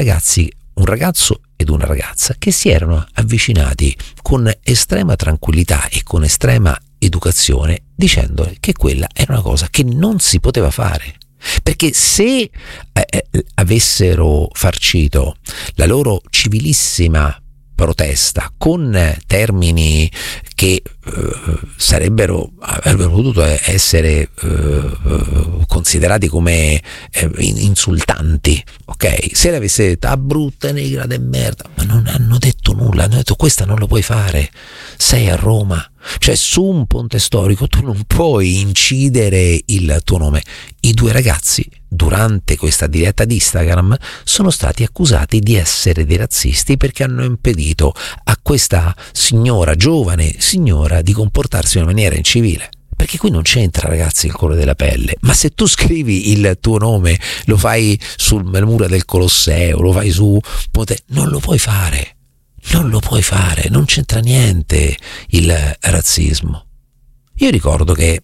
un ragazzo ed una ragazza che si erano avvicinati con estrema tranquillità e con estrema educazione, dicendo che quella era una cosa che non si poteva fare. Perché se avessero farcito la loro civilissima protesta con termini che avrebbero potuto essere considerati come insultanti, ok? Se l'avesse detto brutta negra de merda, ma non hanno detto nulla, hanno detto questa non lo puoi fare, sei a Roma, cioè su un ponte storico tu non puoi incidere il tuo nome. I due ragazzi durante questa diretta di Instagram sono stati accusati di essere dei razzisti perché hanno impedito a questa giovane signora di comportarsi in maniera incivile. Perché qui non c'entra, ragazzi, il colore della pelle, ma se tu scrivi il tuo nome, lo fai sul muro del Colosseo, lo fai su ponte, non lo puoi fare, non c'entra niente il razzismo. Io ricordo che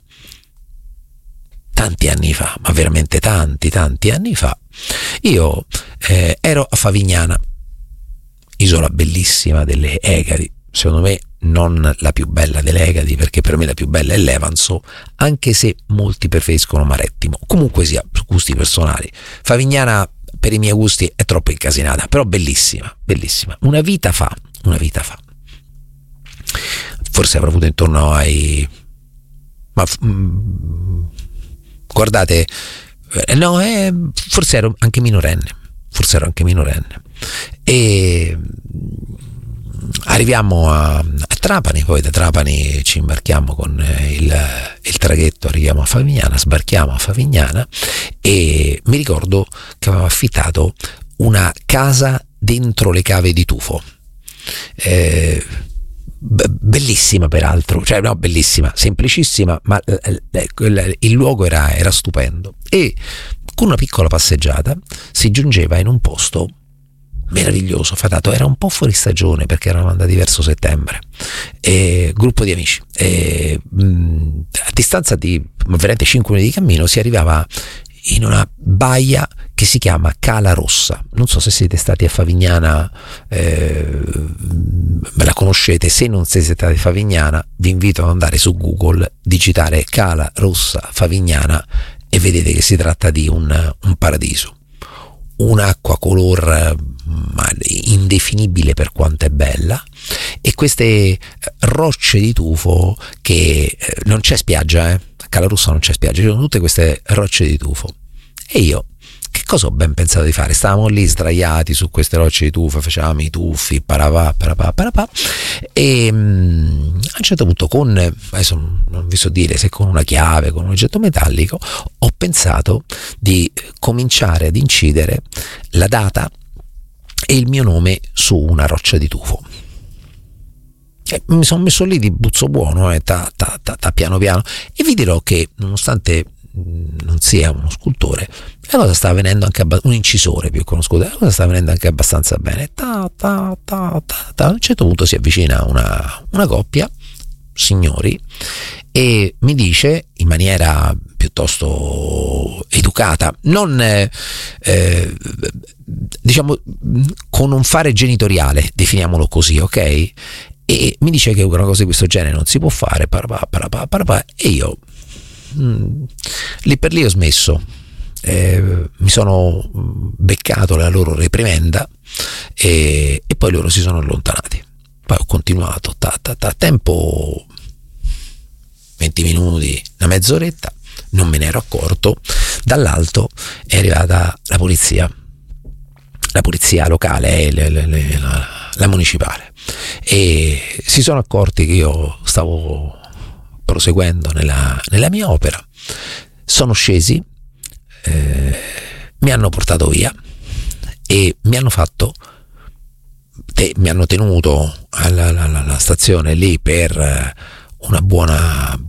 tanti anni fa, ma veramente tanti anni fa, io ero a Favignana, isola bellissima delle Egadi, secondo me non la più bella delle Egadi, perché per me la più bella è Levanzo, anche se molti preferiscono Marettimo. Comunque sia, su gusti personali, Favignana per i miei gusti è troppo incasinata, però bellissima, una vita fa, forse avrò avuto intorno ai guardate, forse ero anche minorenne, e arriviamo a Trapani, poi da Trapani ci imbarchiamo con il traghetto, arriviamo a Favignana, sbarchiamo a Favignana, e mi ricordo che avevamo affittato una casa dentro le cave di Tufo, bellissima peraltro, cioè no, bellissima, semplicissima, ma il luogo era stupendo, e con una piccola passeggiata si giungeva in un posto meraviglioso, fatato, era un po' fuori stagione perché eravamo andati verso settembre, gruppo di amici, a distanza di veramente 5 minuti di cammino si arrivava in una baia che si chiama Cala Rossa. Non so se siete stati a Favignana, me la conoscete. Se non siete stati a Favignana, vi invito ad andare su Google, digitare Cala Rossa Favignana e vedete che si tratta di un paradiso, un'acqua color indefinibile per quanto è bella, e queste rocce di tufo che non c'è spiaggia, a Cala Rossa non c'è spiaggia, ci sono tutte queste rocce di tufo. E io che cosa ho ben pensato di fare? Stavamo lì sdraiati su queste rocce di tufo, facevamo i tuffi, parapà, e a un certo punto, adesso non vi so dire se con una chiave, con un oggetto metallico, ho pensato di cominciare ad incidere la data e il mio nome su una roccia di tufo. E mi sono messo lì di buzzo buono, piano piano, e vi dirò che nonostante non sia uno scultore, la cosa stava venendo anche un incisore più che uno scultore, la cosa stava venendo anche abbastanza bene. A un certo punto si avvicina una coppia signori e mi dice in maniera piuttosto educata, non diciamo con un fare genitoriale, definiamolo così, ok? E mi dice che una cosa di questo genere non si può fare, e io lì per lì ho smesso, mi sono beccato la loro reprimenda e poi loro si sono allontanati. Poi ho continuato, tempo 20 minuti, una mezz'oretta, non me ne ero accorto, dall'alto è arrivata la polizia locale, la municipale, e si sono accorti che io stavo proseguendo nella mia opera, sono scesi, mi hanno portato via e mi hanno tenuto alla stazione lì per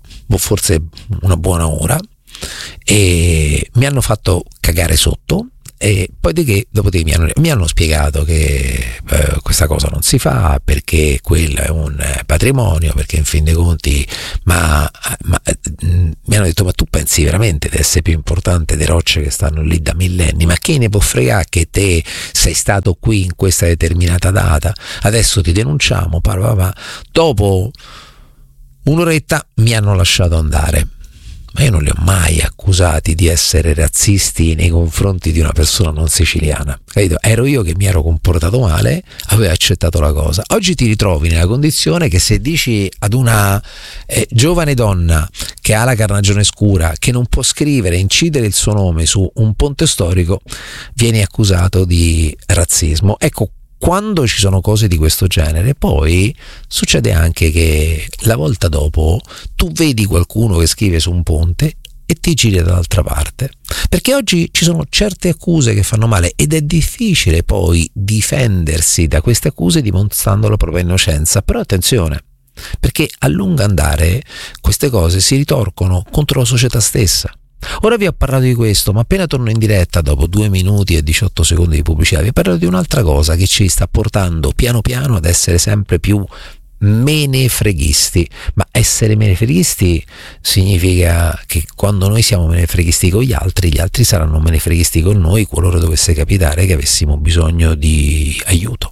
forse una buona ora, e mi hanno fatto cagare sotto, E poi dopodiché mi hanno spiegato che questa cosa non si fa perché quello è un patrimonio, perché in fin dei conti mi hanno detto: ma tu pensi veramente di essere più importante delle rocce che stanno lì da millenni? Ma che ne può fregare che te sei stato qui in questa determinata data, adesso ti denunciamo, dopo un'oretta mi hanno lasciato andare. Ma io non li ho mai accusati di essere razzisti nei confronti di una persona non siciliana, capito? Ero io che mi ero comportato male, avevo accettato la cosa. Oggi ti ritrovi nella condizione che se dici ad una giovane donna che ha la carnagione scura, che non può scrivere, incidere il suo nome su un ponte storico, vieni accusato di razzismo. Ecco, quando ci sono cose di questo genere, poi succede anche che la volta dopo tu vedi qualcuno che scrive su un ponte e ti giri dall'altra parte, perché oggi ci sono certe accuse che fanno male ed è difficile poi difendersi da queste accuse dimostrando la propria innocenza. Però attenzione, perché a lungo andare queste cose si ritorcono contro la società stessa. Ora vi ho parlato di questo, ma appena torno in diretta dopo 2 minuti e 18 secondi di pubblicità vi parlo di un'altra cosa che ci sta portando piano piano ad essere sempre più menefreghisti. Ma essere menefreghisti significa che quando noi siamo menefreghisti con gli altri saranno menefreghisti con noi qualora dovesse capitare che avessimo bisogno di aiuto.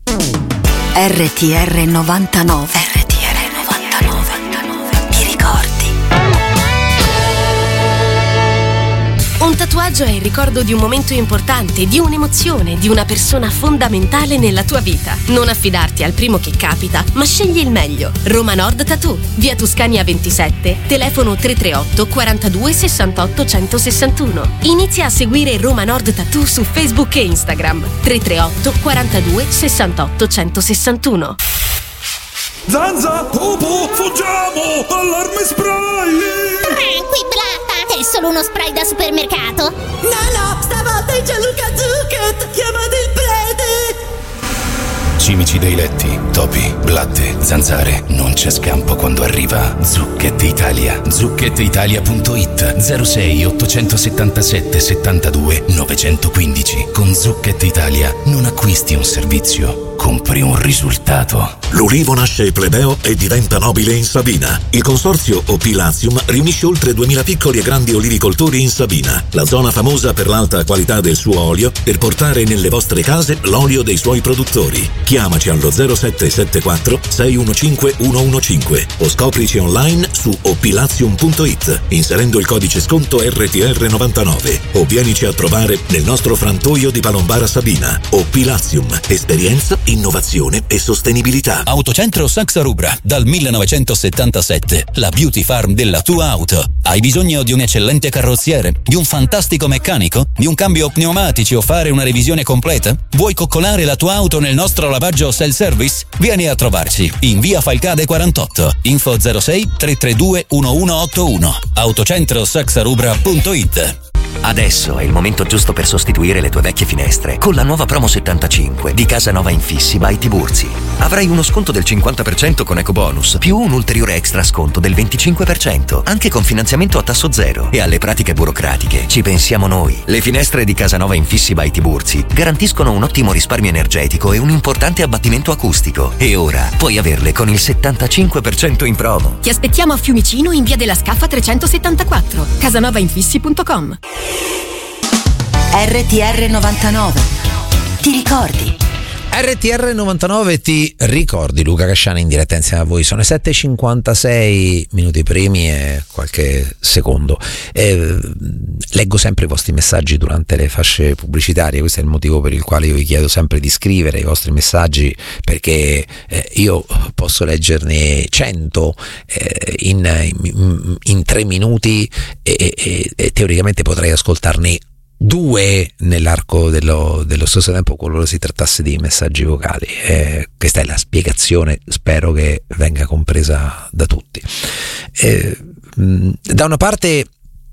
RTR 99. Ti ricordi? Un tatuaggio è il ricordo di un momento importante, di un'emozione, di una persona fondamentale nella tua vita. Non affidarti al primo che capita, ma scegli il meglio. Roma Nord Tattoo, via Tuscania 27, telefono 338 42 68 161. Inizia a seguire Roma Nord Tattoo su Facebook e Instagram. 338 42 68 161. Zanza, Popo, fuggiamo! Allarme spray! Tranqui, Blatta! È solo uno spray da supermercato! No, stavolta è Gianluca Zucchet! Chiamate il prete! Cimici dei letti, topi, blatte, zanzare. Non c'è scampo quando arriva Zucchet Italia. ZucchetItalia.it 06 877 72 915. Con Zucchet Italia non acquisti un servizio, compri un risultato. L'ulivo nasce plebeo e diventa nobile in Sabina. Il consorzio Opilazium riunisce oltre 2000 piccoli e grandi olivicoltori in Sabina, la zona famosa per l'alta qualità del suo olio, per portare nelle vostre case l'olio dei suoi produttori. Chiamaci allo 0774 615 115 o scoprici online su opilazium.it inserendo il codice sconto RTR99 o vienici a trovare nel nostro frantoio di Palombara Sabina. Opilazium, esperienza, innovazione e sostenibilità. Autocentro Saxa Rubra, dal 1977, la beauty farm della tua auto. Hai bisogno di un eccellente carrozziere, di un fantastico meccanico, di un cambio pneumatici o fare una revisione completa? Vuoi coccolare la tua auto nel nostro lavaggio self-service? Vieni a trovarci in via Falcade 48, info 06 332 1181, autocentrosaxarubra.it. Adesso è il momento giusto per sostituire le tue vecchie finestre con la nuova promo 75 di Casa Nova Infissi by Tiburzi. Avrai uno sconto del 50% con ecobonus più un ulteriore extra sconto del 25% anche con finanziamento a tasso zero, e alle pratiche burocratiche ci pensiamo noi. Le finestre di Casa Nova Infissi by Tiburzi garantiscono un ottimo risparmio energetico e un importante abbattimento acustico, e ora puoi averle con il 75% in promo. Ti aspettiamo a Fiumicino in via della Scaffa 374, casanovainfissi.com. RTR 99. Ti ricordi? RTR 99 ti ricordi. Luca Casciani in diretta insieme a voi. Sono 7:56 minuti primi e qualche secondo. Leggo sempre i vostri messaggi durante le fasce pubblicitarie. Questo è il motivo per il quale io vi chiedo sempre di scrivere i vostri messaggi, perché io posso leggerne 100 in 3 minuti e teoricamente potrei ascoltarne 2 nell'arco dello stesso tempo qualora si trattasse di messaggi vocali. Questa è la spiegazione, spero che venga compresa da tutti. Da una parte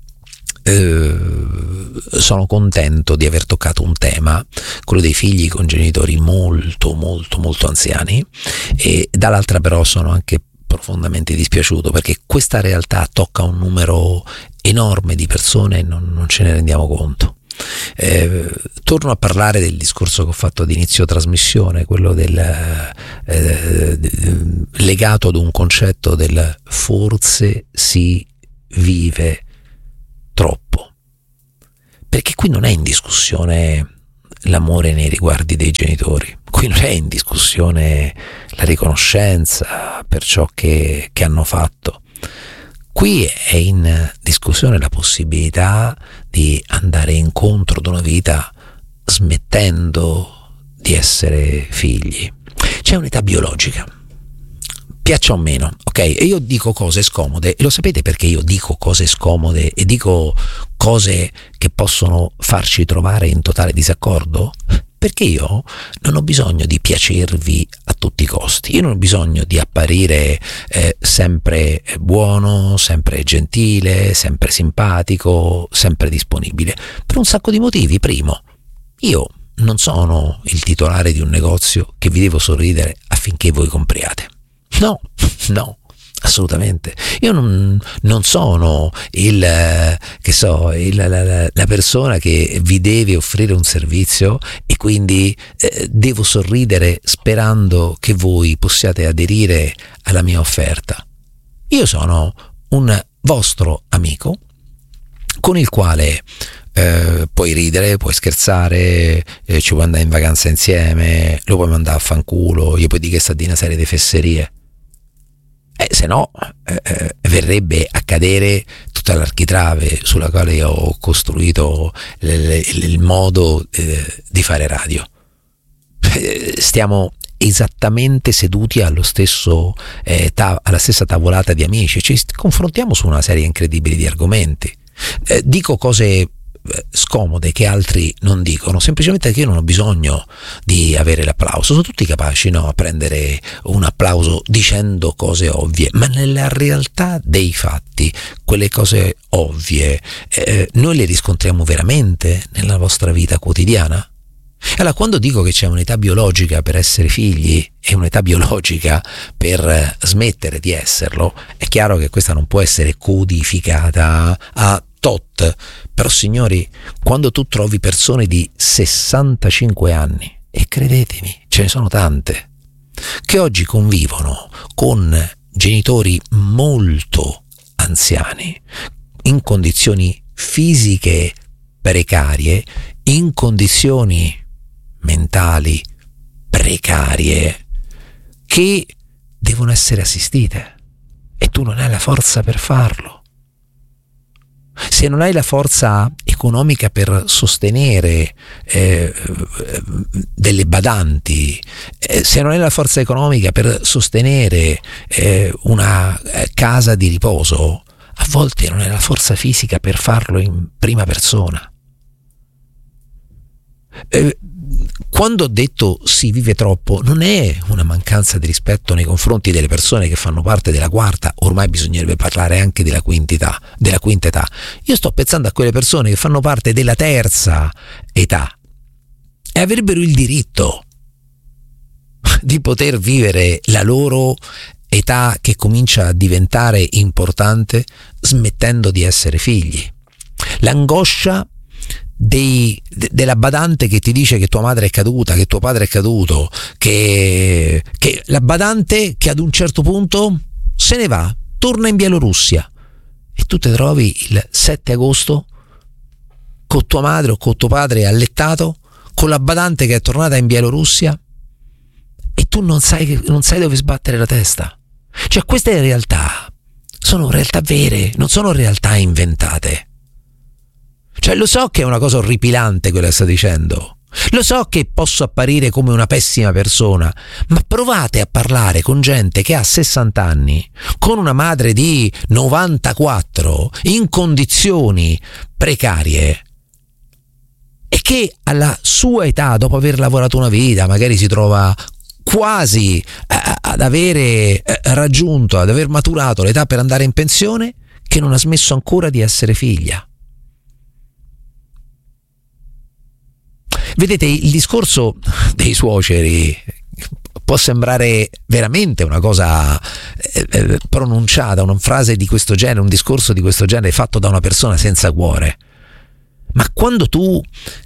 sono contento di aver toccato un tema, quello dei figli con genitori molto molto molto anziani, e dall'altra però sono anche profondamente dispiaciuto perché questa realtà tocca un numero enorme di persone e non ce ne rendiamo conto. Torno a parlare del discorso che ho fatto ad inizio trasmissione, quello legato ad un concetto del forse si vive troppo, perché qui non è in discussione l'amore nei riguardi dei genitori, qui non è in discussione la riconoscenza per ciò che hanno fatto. Qui è in discussione la possibilità di andare incontro ad una vita smettendo di essere figli. C'è un'età biologica, piaccia o meno, ok? E io dico cose scomode, e lo sapete perché io dico cose scomode e dico cose che possono farci trovare in totale disaccordo? Perché io non ho bisogno di piacervi a tutti i costi, io non ho bisogno di apparire sempre buono, sempre gentile, sempre simpatico, sempre disponibile, per un sacco di motivi. Primo, io non sono il titolare di un negozio che vi devo sorridere affinché voi compriate. No, assolutamente. Io non sono la persona che vi deve offrire un servizio e quindi devo sorridere sperando che voi possiate aderire alla mia offerta. Io sono un vostro amico con il quale puoi ridere, puoi scherzare, ci puoi andare in vacanza insieme, lo puoi mandare a fanculo, gli puoi dire che sta di una serie di fesserie. Se no verrebbe a cadere tutta l'architrave sulla quale io ho costruito il modo di fare radio. Stiamo esattamente seduti alla stessa tavolata di amici, ci confrontiamo su una serie incredibile di argomenti. Dico cose scomode che altri non dicono, semplicemente perché io non ho bisogno di avere l'applauso. Sono tutti capaci a prendere un applauso dicendo cose ovvie, ma nella realtà dei fatti quelle cose ovvie noi le riscontriamo veramente nella vostra vita quotidiana? Allora, quando dico che c'è un'età biologica per essere figli e un'età biologica per smettere di esserlo, è chiaro che questa non può essere codificata a tot. Però signori, quando tu trovi persone di 65 anni, e credetemi, ce ne sono tante, che oggi convivono con genitori molto anziani, in condizioni fisiche precarie, in condizioni mentali precarie, che devono essere assistite, e tu non hai la forza per farlo. Se non hai la forza economica per sostenere delle badanti, se non hai la forza economica per sostenere una casa di riposo, a volte non hai la forza fisica per farlo in prima persona. Quando ho detto si vive troppo, non è una mancanza di rispetto nei confronti delle persone che fanno parte della quarta, ormai bisognerebbe parlare anche della quinta età. Io sto pensando a quelle persone che fanno parte della terza età e avrebbero il diritto di poter vivere la loro età che comincia a diventare importante smettendo di essere figli. L'angoscia della badante che ti dice che tua madre è caduta, che tuo padre è caduto, che la badante che ad un certo punto se ne va, torna in Bielorussia, e tu ti trovi il 7 agosto con tua madre o con tuo padre allettato, con la badante che è tornata in Bielorussia, e tu non sai dove sbattere la testa. Cioè, queste realtà sono realtà vere, non sono realtà inventate. Cioè, lo so che è una cosa orripilante quella che sto dicendo, lo so che posso apparire come una pessima persona, ma provate a parlare con gente che ha 60 anni, con una madre di 94, in condizioni precarie, e che alla sua età, dopo aver lavorato una vita, magari si trova quasi ad avere raggiunto, ad aver maturato l'età per andare in pensione, che non ha smesso ancora di essere figlia. Vedete, il discorso dei suoceri può sembrare veramente una cosa pronunciata, una frase di questo genere, un discorso di questo genere fatto da una persona senza cuore. Ma quando tu,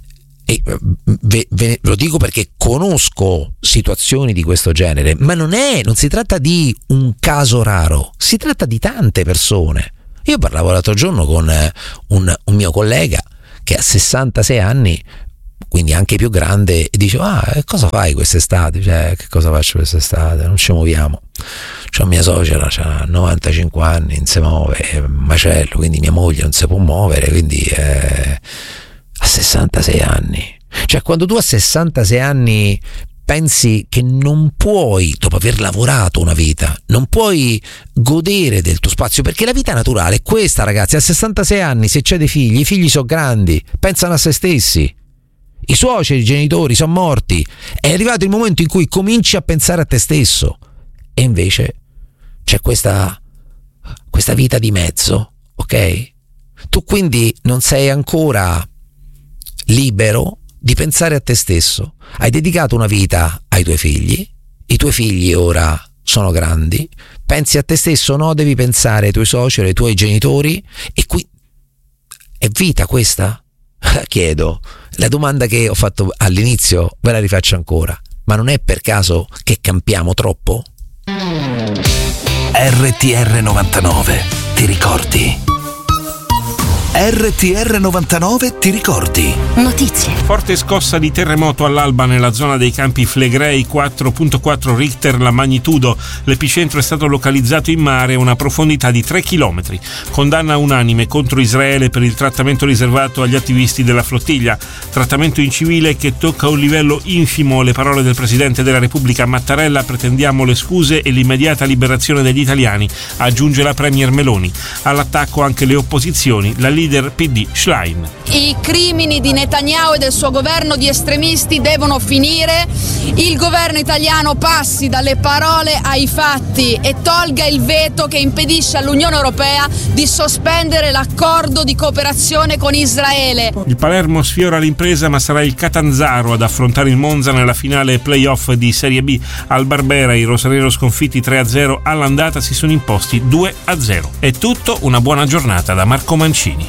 lo dico perché conosco situazioni di questo genere, ma non si tratta di un caso raro, si tratta di tante persone. Io parlavo l'altro giorno con un mio collega che ha 66 anni, quindi anche più grande, e dice: cosa fai quest'estate? Cioè, che cosa faccio quest'estate? Non ci muoviamo. C'ho mia suocera, c'ha 95 anni, non si muove, è un macello, quindi mia moglie non si può muovere, quindi a 66 anni. Cioè, quando tu a 66 anni pensi che non puoi, dopo aver lavorato una vita, non puoi godere del tuo spazio, perché la vita naturale è questa, ragazzi. A 66 anni, se c'è dei figli, i figli sono grandi, pensano a se stessi. I suoceri, i genitori sono morti. È arrivato il momento in cui cominci a pensare a te stesso. E invece c'è questa vita di mezzo, ok? Tu quindi non sei ancora libero di pensare a te stesso. Hai dedicato una vita ai tuoi figli, i tuoi figli ora sono grandi, pensi a te stesso? No, devi pensare ai tuoi suoceri, ai tuoi genitori. E qui è vita questa? Chiedo, la domanda che ho fatto all'inizio ve la rifaccio ancora: ma non è per caso che campiamo troppo? RTR 99, ti ricordi? RTR 99, ti ricordi? Notizie. Forte scossa di terremoto all'alba nella zona dei Campi Flegrei, 4.4 Richter la magnitudo. L'epicentro è stato localizzato in mare a una profondità di 3 km. Condanna unanime contro Israele per il trattamento riservato agli attivisti della flottiglia. Trattamento incivile che tocca un livello infimo. Le parole del Presidente della Repubblica Mattarella: pretendiamo le scuse e l'immediata liberazione degli italiani, aggiunge la Premier Meloni. All'attacco anche le opposizioni. La leader PD Schlein. I crimini di Netanyahu e del suo governo di estremisti devono finire. Il governo italiano passi dalle parole ai fatti e tolga il veto che impedisce all'Unione Europea di sospendere l'accordo di cooperazione con Israele. Il Palermo sfiora l'impresa, ma sarà il Catanzaro ad affrontare il Monza nella finale playoff di Serie B. Al Barbera i rosanero sconfitti 3-0 all'andata si sono imposti 2-0. È tutto, una buona giornata da Marco Mancini.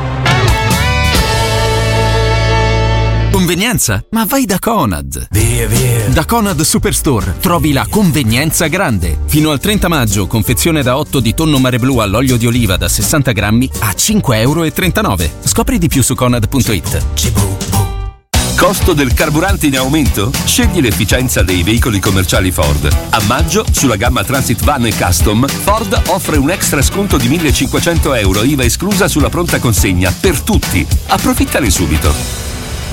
Convenienza? Ma vai da Conad! Via! Da Conad Superstore trovi la convenienza grande. Fino al 30 maggio, confezione da 8 di tonno mare blu all'olio di oliva da 60 grammi a €5,39. Scopri di più su Conad.it. Costo del carburante in aumento? Scegli l'efficienza dei veicoli commerciali Ford. A maggio, sulla gamma Transit Van e Custom, Ford offre un extra sconto di €1.500, IVA esclusa sulla pronta consegna, per tutti. Approfittane subito.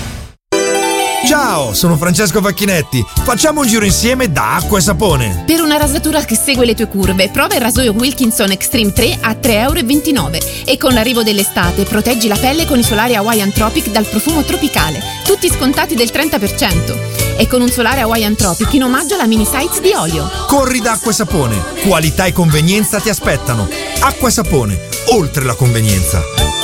Ciao, sono Francesco Facchinetti. Facciamo un giro insieme da Acqua e Sapone. Per una rasatura che segue le tue curve, prova il rasoio Wilkinson Extreme 3 a €3,29. E con l'arrivo dell'estate proteggi la pelle con i solari Hawaiian Tropic dal profumo tropicale, tutti scontati del 30%. E con un solare Hawaiian Tropic in omaggio alla mini sites di olio. Corri da Acqua e Sapone. Qualità e convenienza ti aspettano. Acqua e Sapone, oltre la convenienza.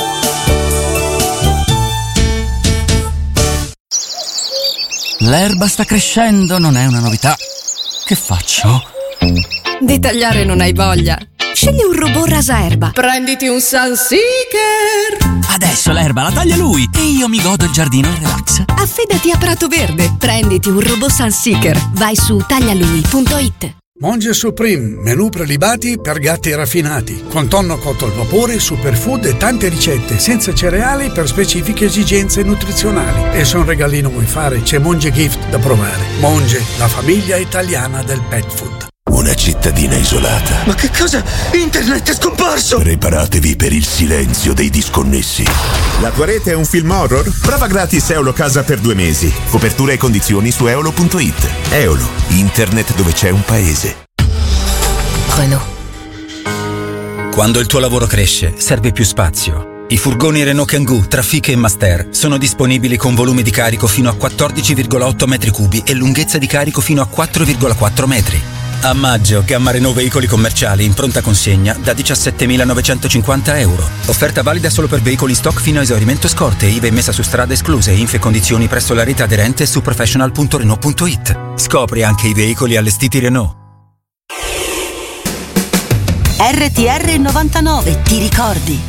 L'erba sta crescendo, non è una novità. Che faccio? Di tagliare non hai voglia? Scegli un robot rasaerba. Prenditi un Sunseeker. Adesso l'erba la taglia lui e io mi godo il giardino in relax. Affidati a Prato Verde. Prenditi un robot Sunseeker. Vai su taglialui.it. Monge Supreme, menù prelibati per gatti raffinati, con tonno cotto al vapore, superfood e tante ricette senza cereali per specifiche esigenze nutrizionali. E se un regalino vuoi fare, c'è Monge Gift da provare. Monge, la famiglia italiana del pet food. Una cittadina isolata. Ma che cosa? Internet è scomparso! Preparatevi per il silenzio dei disconnessi. La tua rete è un film horror? Prova gratis Eolo Casa per 2 mesi. Copertura e condizioni su eolo.it. Eolo, internet dove c'è un paese. Renault. Quando il tuo lavoro cresce, serve più spazio. I furgoni Renault Kangoo, Trafic e Master sono disponibili con volume di carico fino a 14,8 metri cubi e lunghezza di carico fino a 4,4 metri. A maggio, gamma Renault veicoli commerciali in pronta consegna da €17.950. Offerta valida solo per veicoli in stock fino a esaurimento scorte, IVA messa su strada escluse, info e condizioni presso la rete aderente su professional.renault.it. Scopri anche i veicoli allestiti Renault. RTR 99, ti ricordi?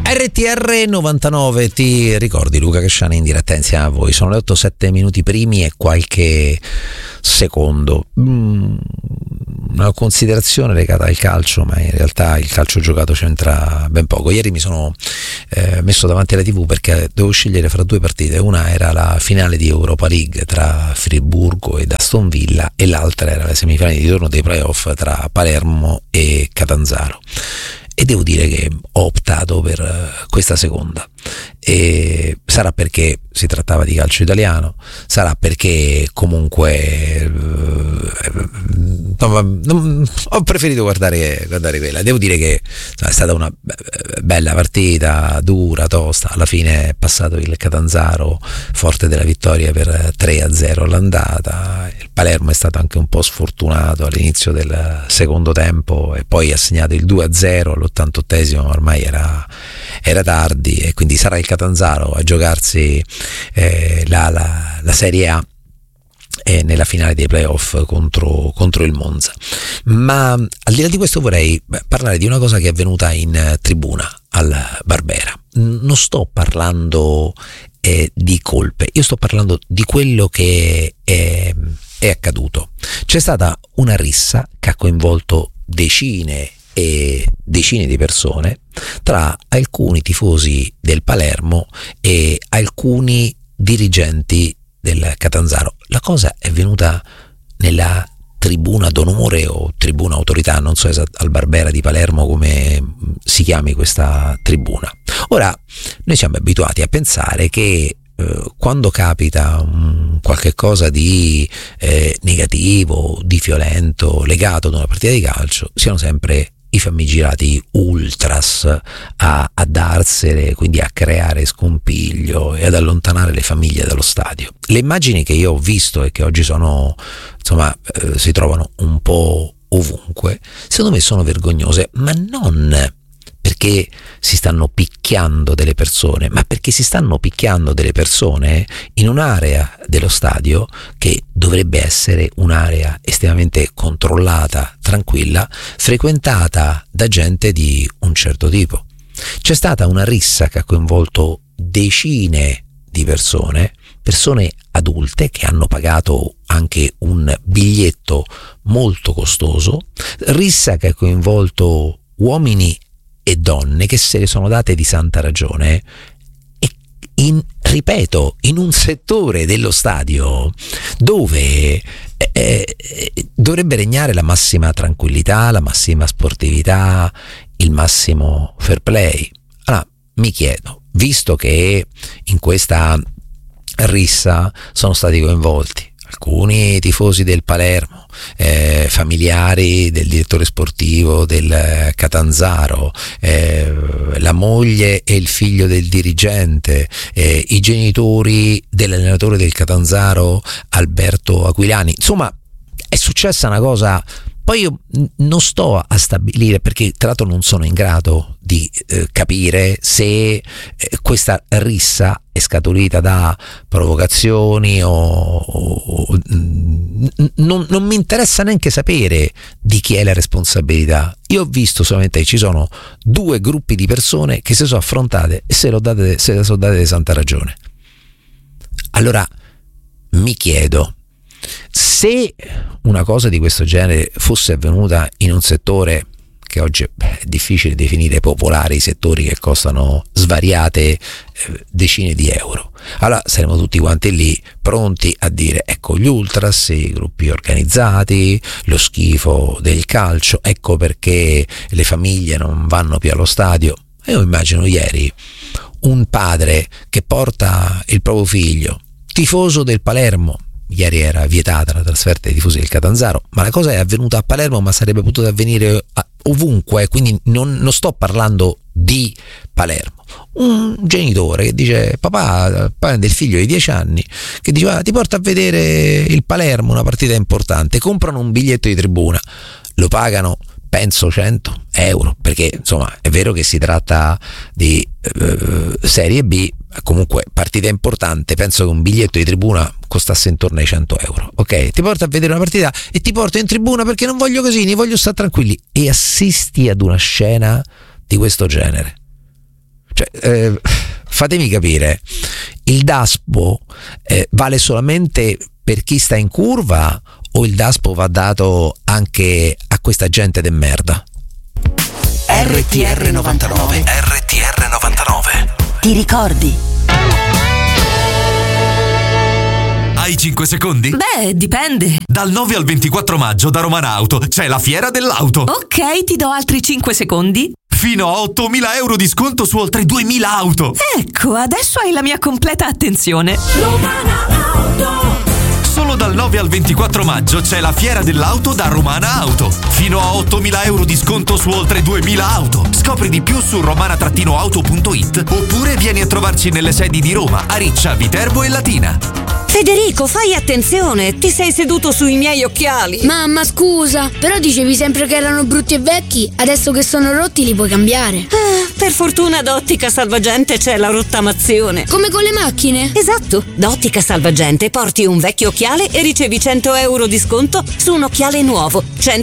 RTR 99, ti ricordi Luca Casciani in diretta insieme a voi? Sono le 8-7 minuti primi e qualche secondo. Una considerazione legata al calcio, ma in realtà il calcio giocato c'entra ben poco. Ieri mi sono messo davanti alla TV perché dovevo scegliere fra due partite. Una era la finale di Europa League tra Friburgo ed Aston Villa e l'altra era la semifinale di ritorno dei playoff tra Palermo e Catanzaro. E devo dire che ho optato per questa seconda, e sarà perché si trattava di calcio italiano, sarà perché comunque ho preferito guardare quella. Devo dire che è stata una bella partita, dura, tosta. Alla fine è passato il Catanzaro forte della vittoria per 3-0 all'andata. Il Palermo è stato anche un po' sfortunato all'inizio del secondo tempo e poi ha segnato il 2-0 all'88esimo, ormai era tardi, e quindi sarà il Catanzaro a giocarsi la Serie A nella finale dei playoff contro il Monza. Ma al di là di questo vorrei parlare di una cosa che è avvenuta in tribuna al Barbera. Non sto parlando di colpe, io sto parlando di quello che è accaduto. C'è stata una rissa che ha coinvolto decine e decine di persone tra alcuni tifosi del Palermo e alcuni dirigenti del Catanzaro. La cosa è venuta nella tribuna d'onore o tribuna autorità, non so al Barbera di Palermo come si chiami questa tribuna. Ora, noi siamo abituati a pensare che quando capita qualche cosa di negativo, di violento legato ad una partita di calcio, siano sempre i famigerati ultras a darsene, quindi a creare scompiglio e ad allontanare le famiglie dallo stadio. Le immagini che io ho visto e che oggi si trovano un po' ovunque, secondo me sono vergognose, ma non perché si stanno picchiando delle persone, ma perché si stanno picchiando delle persone in un'area dello stadio che dovrebbe essere un'area estremamente controllata, tranquilla, frequentata da gente di un certo tipo. C'è stata una rissa che ha coinvolto decine di persone adulte che hanno pagato anche un biglietto molto costoso, rissa che ha coinvolto uomini e donne che se ne sono date di santa ragione, e ripeto, in un settore dello stadio dove dovrebbe regnare la massima tranquillità, la massima sportività, il massimo fair play. Allora mi chiedo, visto che in questa rissa sono stati coinvolti alcuni tifosi del Palermo, familiari del direttore sportivo del Catanzaro, la moglie e il figlio del dirigente, i genitori dell'allenatore del Catanzaro Alberto Aquilani, insomma è successa una cosa. Poi io non sto a stabilire, perché tra l'altro non sono in grado di capire se questa rissa è scaturita da provocazioni o non mi interessa neanche sapere di chi è la responsabilità. Io ho visto solamente che ci sono due gruppi di persone che si sono affrontate e se le sono date di santa ragione. Allora mi chiedo, se una cosa di questo genere fosse avvenuta in un settore che oggi è difficile definire popolare, i settori che costano svariate decine di euro, allora saremo tutti quanti lì pronti a dire: ecco gli ultras, i gruppi organizzati, lo schifo del calcio, ecco perché le famiglie non vanno più allo stadio. E io immagino ieri un padre che porta il proprio figlio, tifoso del Palermo. Ieri era vietata la trasferta dei tifosi del Catanzaro, ma la cosa è avvenuta a Palermo, ma sarebbe potuta avvenire ovunque, quindi non sto parlando di Palermo. Un genitore che dice: papà del figlio di 10 anni, che dice: ti porta a vedere il Palermo, una partita importante, comprano un biglietto di tribuna, lo pagano penso 100 euro, perché insomma è vero che si tratta di Serie B, comunque partita importante, penso che un biglietto di tribuna costasse intorno ai 100 euro. Ok, ti porta a vedere una partita e ti porto in tribuna perché non voglio casini, voglio stare tranquilli, e assisti ad una scena di questo genere. Cioè, fatemi capire, il DASPO vale solamente per chi sta in curva o il DASPO va dato anche a questa gente de merda? RTR 99. RTR 99. Ti ricordi? Hai 5 secondi? Beh, dipende. Dal 9 al 24 maggio da Romana Auto c'è la fiera dell'auto. Ok, ti do altri 5 secondi. Fino a 8.000 euro di sconto su oltre 2.000 auto. Ecco, adesso hai la mia completa attenzione. Romana Auto. Solo dal 9 al 24 maggio c'è la fiera dell'auto da Romana Auto. Fino a 8.000 euro di sconto su oltre 2.000 auto. Scopri di più su romana-auto.it oppure vieni a trovarci nelle sedi di Roma, Ariccia, Viterbo e Latina. Federico, fai attenzione, ti sei seduto sui miei occhiali. Mamma, scusa, però dicevi sempre che erano brutti e vecchi, adesso che sono rotti li puoi cambiare. Per fortuna da Ottica Salvagente c'è la rottamazione. Come con le macchine? Esatto, da Ottica Salvagente porti un vecchio occhiale e ricevi 100 euro di sconto su un occhiale nuovo,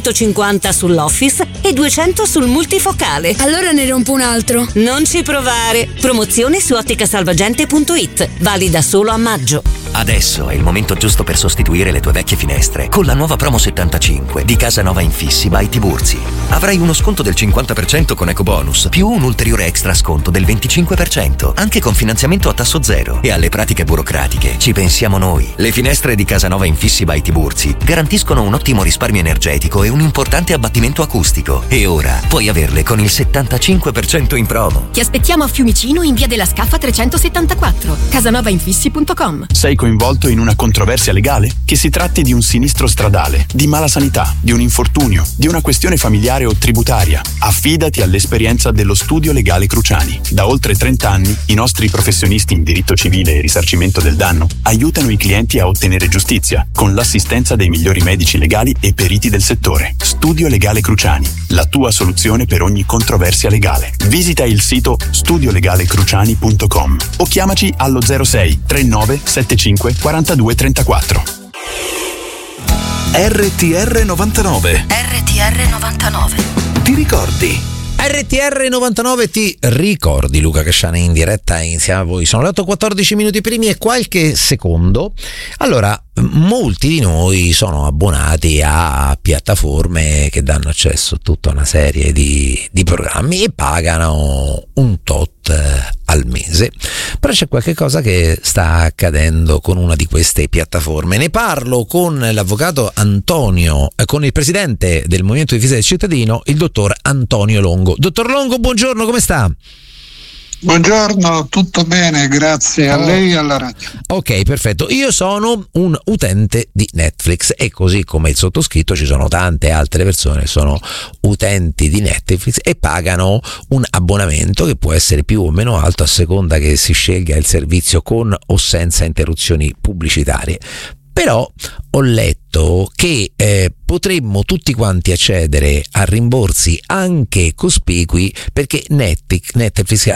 150 sull'Office e 200 sul multifocale. Allora ne rompo un altro. Non ci provare. Promozione su otticasalvagente.it, valida solo a maggio. Adesso è il momento giusto per sostituire le tue vecchie finestre con la nuova promo 75 di Casa Nova Infissi by Tiburzi. Avrai uno sconto del 50% con ecobonus più un ulteriore extra sconto del 25%, anche con finanziamento a tasso zero. E alle pratiche burocratiche ci pensiamo noi. Le finestre di Casa Nova Infissi by Tiburzi garantiscono un ottimo risparmio energetico e un importante abbattimento acustico. E ora puoi averle con il 75% in promo. Ti aspettiamo a Fiumicino in via della Scaffa 374, casanovainfissi.com. Sei coinvolto in una controversia legale? Che si tratti di un sinistro stradale, di mala sanità, di un infortunio, di una questione familiare o tributaria, affidati all'esperienza dello Studio Legale Cruciani. Da oltre 30 anni i nostri professionisti in diritto civile e risarcimento del danno aiutano i clienti a ottenere giustizia con l'assistenza dei migliori medici legali e periti del settore. Studio Legale Cruciani, la tua soluzione per ogni controversia legale. Visita il sito studiolegalecruciani.com o chiamaci allo 06 39 75 42 34. RTR 99. RTR 99. Ti ricordi? RTR 99 ti ricordi, Luca Casciani in diretta insieme a voi. Sono le 8:14 minuti primi e qualche secondo. Allora, molti di noi sono abbonati a piattaforme che danno accesso a tutta una serie di programmi e pagano un tot al mese. Però c'è qualche cosa che sta accadendo con una di queste piattaforme. Ne parlo con l'avvocato Antonio, con il presidente del Movimento di Difesa del Cittadino, il dottor Antonio Longo. Dottor Longo, buongiorno, come sta? Buongiorno, tutto bene, grazie a lei e alla radio. Ok, perfetto. Io sono un utente di Netflix e così come il sottoscritto ci sono tante altre persone che sono utenti di Netflix e pagano un abbonamento che può essere più o meno alto a seconda che si scelga il servizio con o senza interruzioni pubblicitarie. Però ho letto che potremmo tutti quanti accedere a rimborsi anche cospicui perché Netflix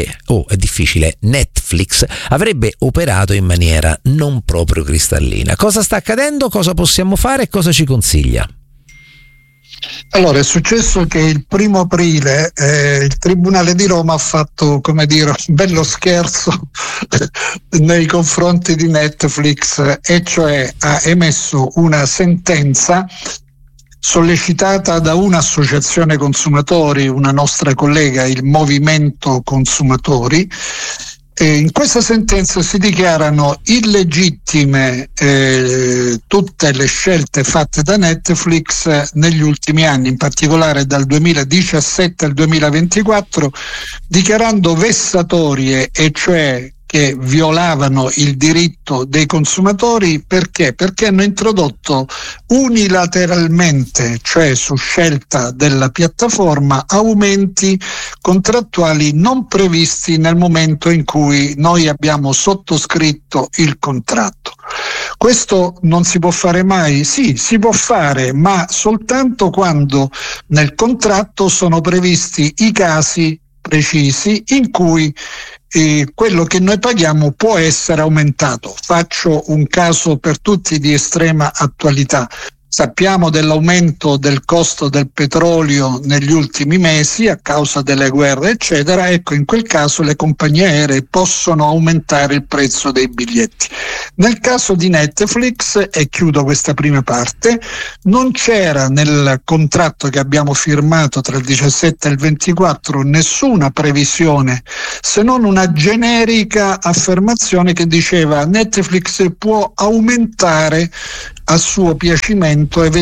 avrebbe operato in maniera non proprio cristallina. Cosa sta accadendo? Cosa possiamo fare e cosa ci consiglia? Allora, è successo che il 1° aprile il Tribunale di Roma ha fatto, come dire, un bello scherzo nei confronti di Netflix, e cioè ha emesso una sentenza sollecitata da un'associazione consumatori, una nostra collega, il Movimento Consumatori. In questa sentenza si dichiarano illegittime tutte le scelte fatte da Netflix negli ultimi anni, in particolare dal 2017 al 2024, dichiarando vessatorie, e cioè che violavano il diritto dei consumatori. Perché? Perché hanno introdotto unilateralmente, cioè su scelta della piattaforma, aumenti contrattuali non previsti nel momento in cui noi abbiamo sottoscritto il contratto. Questo non si può fare mai? Sì, si può fare, ma soltanto quando nel contratto sono previsti i casi precisi in cui quello che noi paghiamo può essere aumentato. Faccio un caso per tutti di estrema attualità. Sappiamo dell'aumento del costo del petrolio negli ultimi mesi a causa delle guerre, eccetera. Ecco, in quel caso le compagnie aeree possono aumentare il prezzo dei biglietti. Nel caso di Netflix, e chiudo questa prima parte, non c'era nel contratto che abbiamo firmato tra il 17 e il 24 nessuna previsione, se non una generica affermazione che diceva Netflix può aumentare a suo piacimento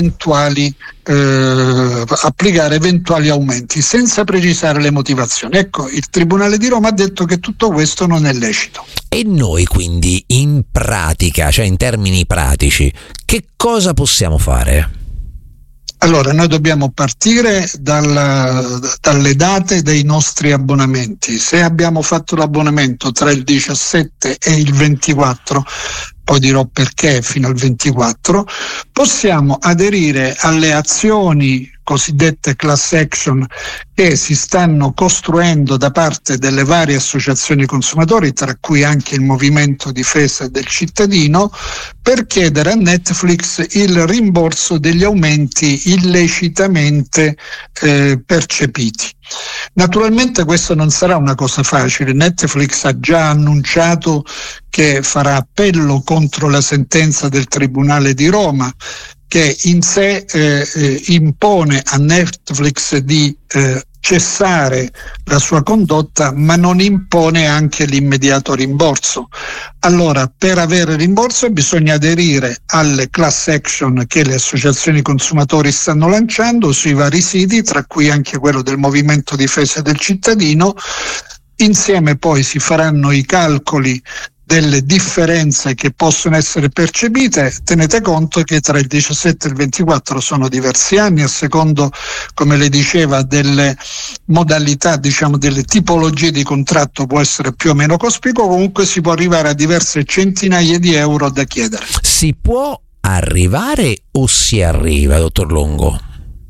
applicare eventuali aumenti, senza precisare le motivazioni. Ecco, il Tribunale di Roma ha detto che tutto questo non è lecito. E noi quindi in pratica, cioè in termini pratici, che cosa possiamo fare? Allora, noi dobbiamo partire dalle date dei nostri abbonamenti. Se abbiamo fatto l'abbonamento tra il 17 e il 24, poi dirò perché fino al 24, possiamo aderire alle azioni cosiddette class action che si stanno costruendo da parte delle varie associazioni consumatori, tra cui anche il Movimento Difesa del Cittadino, per chiedere a Netflix il rimborso degli aumenti illecitamente percepiti. Naturalmente questo non sarà una cosa facile. Netflix ha già annunciato che farà appello contro la sentenza del Tribunale di Roma, che in sé impone a Netflix di cessare la sua condotta, ma non impone anche l'immediato rimborso. Allora, per avere rimborso bisogna aderire alle class action che le associazioni consumatori stanno lanciando sui vari siti, tra cui anche quello del Movimento Difesa del Cittadino. Insieme poi si faranno i calcoli delle differenze che possono essere percepite. Tenete conto che tra il 17 e il 24 sono diversi anni, a secondo, come le diceva, delle modalità, diciamo delle tipologie di contratto può essere più o meno cospicuo, comunque si può arrivare a diverse centinaia di euro da chiedere. Si può arrivare o si arriva, dottor Longo?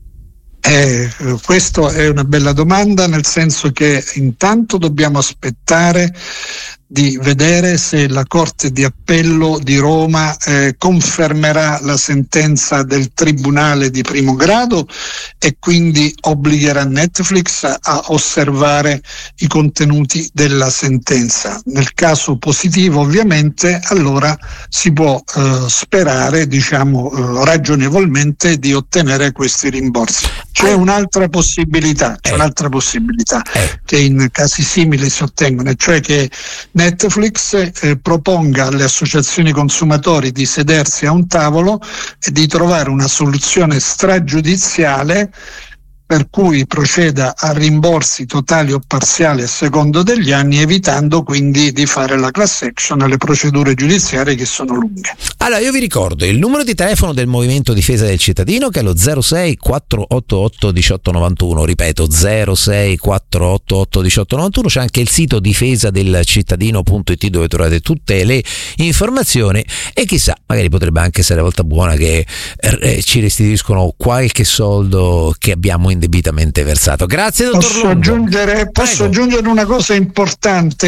Questa è una bella domanda, nel senso che intanto dobbiamo aspettare di vedere se la Corte di Appello di Roma confermerà la sentenza del Tribunale di primo grado e quindi obbligherà Netflix a osservare i contenuti della sentenza. Nel caso positivo, ovviamente, allora si può sperare, diciamo, ragionevolmente di ottenere questi rimborsi. C'è un'altra possibilità, che in casi simili si ottengono, cioè che Netflix proponga alle associazioni consumatori di sedersi a un tavolo e di trovare una soluzione stragiudiziale per cui proceda a rimborsi totali o parziali a secondo degli anni, evitando quindi di fare la class action e le procedure giudiziarie che sono lunghe. Allora, io vi ricordo il numero di telefono del Movimento Difesa del Cittadino, che è lo 06 488 1891, ripeto 06 488 1891. C'è anche il sito difesadelcittadino.it dove trovate tutte le informazioni e chissà, magari potrebbe anche essere la volta buona che ci restituiscono qualche soldo che abbiamo indebitamente versato. Grazie, dottor Longo. Posso aggiungere una cosa importante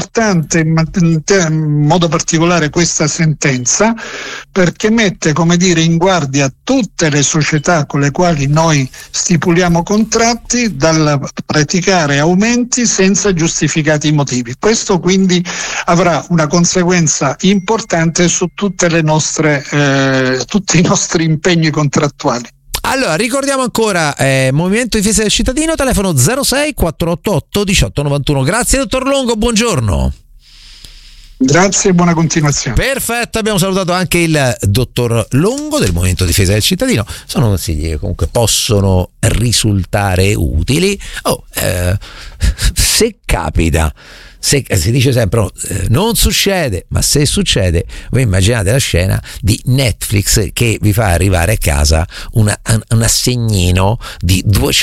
in modo particolare questa sentenza, perché mette, come dire, in guardia tutte le società con le quali noi stipuliamo contratti dal praticare aumenti senza giustificati motivi. Questo quindi avrà una conseguenza importante su tutte le nostre tutti i nostri impegni contrattuali. Allora, ricordiamo ancora Movimento Difesa del Cittadino, telefono 06 488 1891. Grazie, dottor Longo, buongiorno. Grazie e buona continuazione. Perfetto, abbiamo salutato anche il dottor Longo del Movimento Difesa del Cittadino. Sono consigli che comunque possono risultare utili. Se capita, si dice sempre non succede, ma se succede, voi immaginate la scena di Netflix che vi fa arrivare a casa un assegnino di